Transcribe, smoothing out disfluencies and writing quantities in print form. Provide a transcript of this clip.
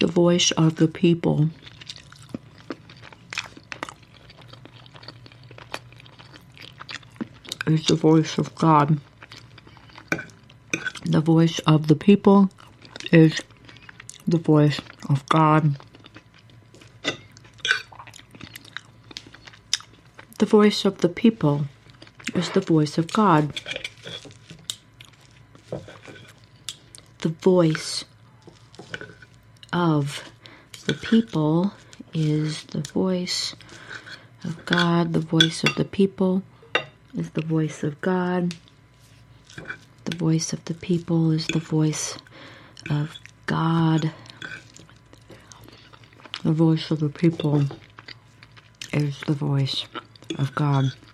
voice of the people is the voice of God. The voice of the people is the voice of God. The voice of the people is the voice of God. The voice of the people is the voice of God. The voice of the people is the voice of God. The voice of the people is the voice of God. The voice of the people is the voice of God.